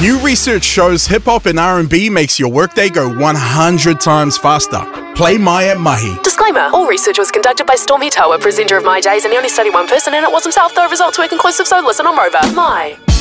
New research shows hip-hop and R&B makes your workday go 100 times faster. Play My at Mahi. Disclaimer, all research was conducted by Stormy Toa, presenter of My Days, and he only studied one person, and it was himself, though results were conclusive, so listen on Rover. My.